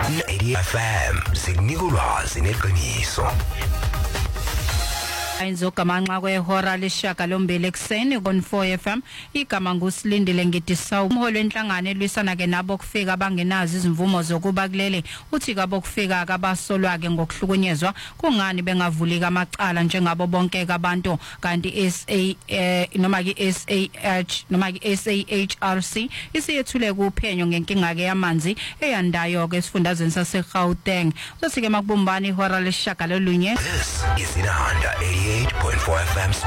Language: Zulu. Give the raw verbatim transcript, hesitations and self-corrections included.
eighty F M sikunika ulwazi neqiniso. Ayinzogamanxa kwehora lesishiyagalombili ekseni on four F M igama nguSilindile Ngidisa umholi wenhlangano elwisana ke nabo kufika abangenazi izimvumo zokuba kulele uthi kabo kufika akabasolwa ke ngokuhlukunyezwa kungani bengavulika amacala njengabo bonke abantu kanti S A noma ke S A H noma ke S A H R C isiyethule kuphenyo ngenkinga ke yamanzi eyandayo ke esifundazweni saseGauteng sothi ke makubumbani ihora lesishiyagalolunye. This is Inanda eighty-eight point four F M.